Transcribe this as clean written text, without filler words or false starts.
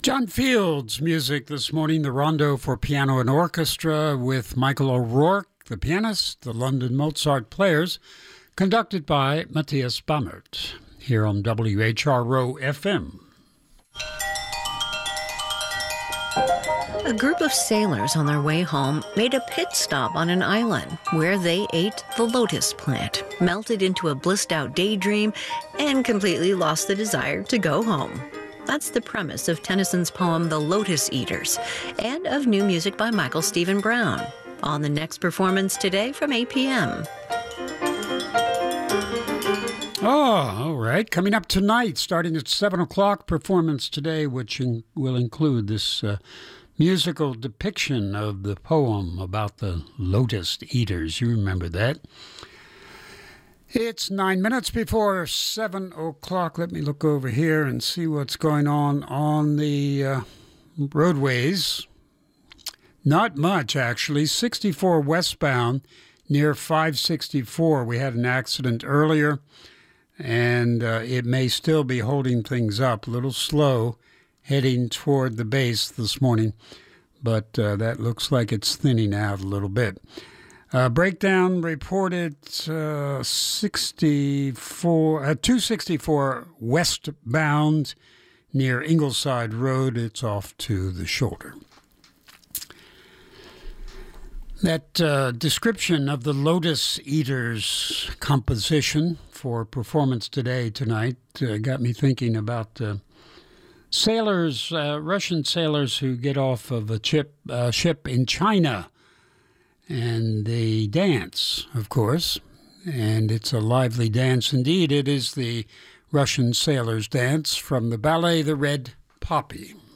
John Field's music this morning, the Rondo for Piano and Orchestra with Michael O'Rourke, the pianist, the London Mozart Players, conducted by Matthias Bammert, here on WHRO FM. A group of sailors on their way home made a pit stop on an island where they ate the lotus plant, melted into a blissed-out daydream, and completely lost the desire to go home. That's the premise of Tennyson's poem The Lotus Eaters, and of new music by Michael Stephen Brown, on the next performance today from 8 p.m. Oh, all right. Coming up tonight, starting at 7 o'clock, performance today, which will include this musical depiction of the poem about the lotus eaters. You remember that. It's 9 minutes before 7 o'clock. Let me look over here and see what's going on the roadways. Not much, actually. 64 westbound near 564. We had an accident earlier, and it may still be holding things up. A little slow heading toward the base this morning, but that looks like it's thinning out a little bit. Breakdown reported 264 westbound near Ingleside Road. It's off to the shoulder. That description of the Lotus Eaters composition for performance tonight, got me thinking about sailors, Russian sailors who get off of a ship in China. And they dance, of course, and it's a lively dance indeed. It is the Russian sailors' dance from the ballet The Red Poppy.